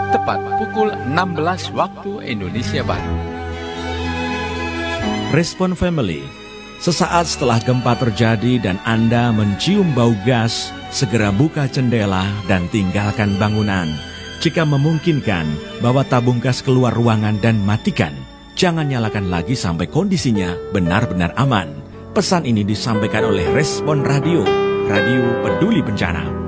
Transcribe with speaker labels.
Speaker 1: tepat pukul 16 waktu Indonesia Barat.
Speaker 2: Respon Family. Sesaat setelah gempa terjadi dan Anda mencium bau gas, segera buka jendela dan tinggalkan bangunan. Jika memungkinkan, bawa tabung gas keluar ruangan dan matikan. Jangan nyalakan lagi sampai kondisinya benar-benar aman. Pesan ini disampaikan oleh Respon Radio, Radio Peduli Bencana.